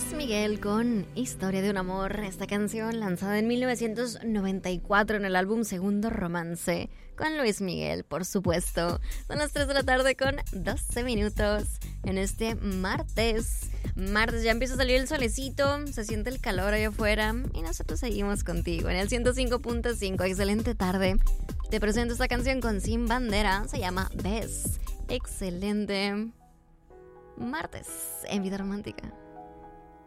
Luis Miguel con Historia de un amor, esta canción lanzada en 1994 en el álbum Segundo Romance, con Luis Miguel, por supuesto. Son las 3 de la tarde con 12 minutos en este martes. Martes, ya empieza a salir el solecito, se siente el calor allá afuera y nosotros seguimos contigo en el 105.5. Excelente tarde. Te presento esta canción con Sin Bandera, se llama Ves. Excelente martes en Vida Romántica.